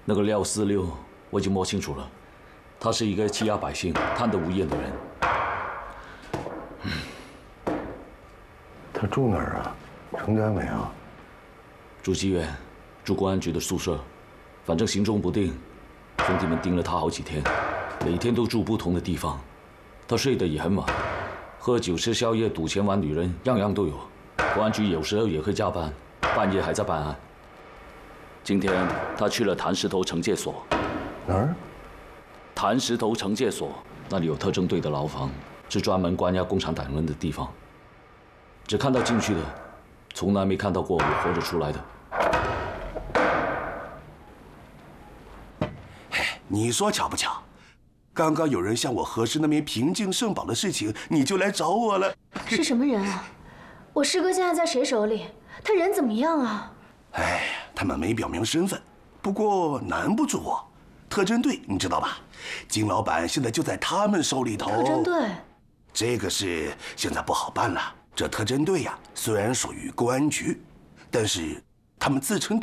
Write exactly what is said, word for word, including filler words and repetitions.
那个廖四六，我已经摸清楚了，他是一个欺压百姓、贪得无厌的人。 嗯、他住哪儿啊？成家没啊？ 住妓院，住公安局的宿舍，反正行踪不定。兄弟们盯了他好几天，每天都住不同的地方。他睡得也很晚，喝酒、吃宵夜、赌钱、玩女人，样样都有。公安局有时候也会加班，半夜还在办案。 今天他去了潭石头惩戒所， 哪儿？ 潭石头惩戒所那里有特侦队的牢房，是专门关押共产党人的地方。只看到进去的，从来没看到过有活着出来的。 哎，你说巧不巧？刚刚有人向我核实那枚平静圣宝的事情，你就来找我了。 是什么人啊？我师哥现在在谁手里？他人怎么样啊？ 哎，他们没表明身份，不过难不住我。特侦队你知道吧？金老板现在就在他们手里头。 特侦队， 这个事现在不好办了。这特侦队呀，虽然属于公安局，但是他们自称。